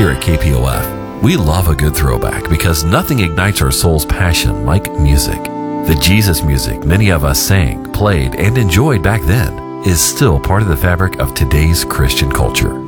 Here at KPOF, we love a good throwback because nothing ignites our soul's passion like music. The Jesus music many of us sang, played, and enjoyed back then is still part of the fabric of today's Christian culture.